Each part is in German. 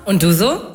Und du so?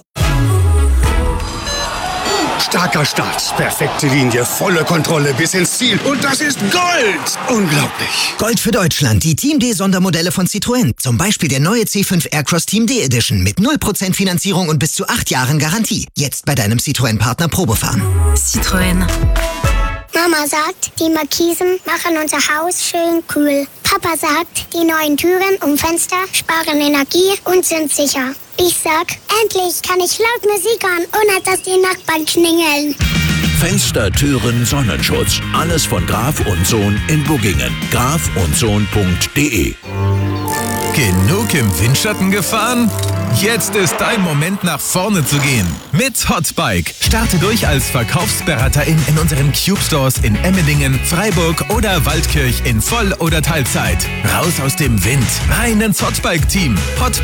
Starker Start, perfekte Linie, volle Kontrolle bis ins Ziel. Und das ist Gold! Unglaublich. Gold für Deutschland, die Team D-Sondermodelle von Citroën. Zum Beispiel der neue C5 Aircross Team D Edition mit 0% Finanzierung und bis zu 8 Jahren Garantie. Jetzt bei deinem Citroën-Partner Probefahren. Citroën. Mama sagt, die Markisen machen unser Haus schön kühl. Papa sagt, die neuen Türen und Fenster sparen Energie und sind sicher. Ich sag, endlich kann ich laut Musik hören, ohne dass die Nachbarn klingeln. Fenster, Türen, Sonnenschutz. Alles von Graf und Sohn in Buggingen. grafundsohn.de. Genug im Windschatten gefahren? Jetzt ist dein Moment, nach vorne zu gehen. Mit Hotbike. Starte durch als Verkaufsberaterin in unseren Cube Stores in Emmendingen, Freiburg oder Waldkirch in Voll- oder Teilzeit. Raus aus dem Wind, rein ins Hotbike-Team.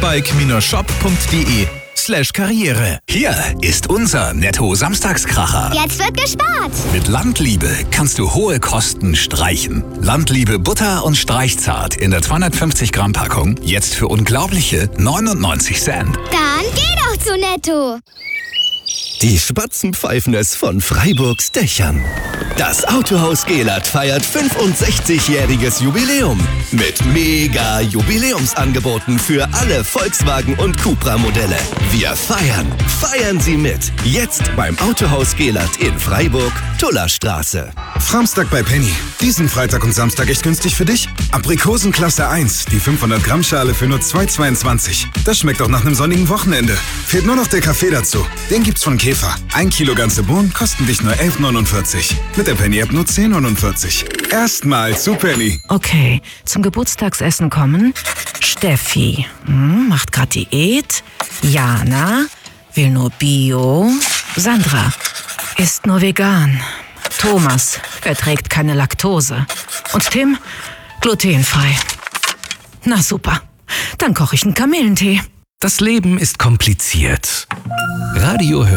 hotbike-shop.de/Karriere. Hier ist unser Netto-Samstagskracher. Jetzt wird gespart. Mit Landliebe kannst du hohe Kosten streichen. Landliebe Butter und Streichzart in der 250 Gramm Packung. Jetzt für unglaubliche 99 Cent. Dann geh doch zu Netto. Die Spatzen pfeifen es von Freiburgs Dächern. Das Autohaus Gelert feiert 65-jähriges Jubiläum mit mega Jubiläumsangeboten für alle Volkswagen und Cupra-Modelle. Wir feiern. Feiern Sie mit. Jetzt beim Autohaus Gelert in Freiburg, Tullerstraße. Samstag bei Penny. Diesen Freitag und Samstag echt günstig für dich? Aprikosen Klasse 1, die 500 Gramm Schale für nur 2,22. Das schmeckt auch nach einem sonnigen Wochenende. Fehlt nur noch der Kaffee dazu. Den gibt's von Käfer. 1 Kilo ganze Bohnen kosten dich nur 11,49. Mit der Penny-App nur 10,49. Erstmal zu Penny. Okay, zum Geburtstagsessen kommen Steffi. Macht grad Diät. Jana will nur Bio. Sandra isst nur vegan. Thomas verträgt keine Laktose. Und Tim glutenfrei. Na super, dann koche ich einen Kamillentee. Das Leben ist kompliziert. Radio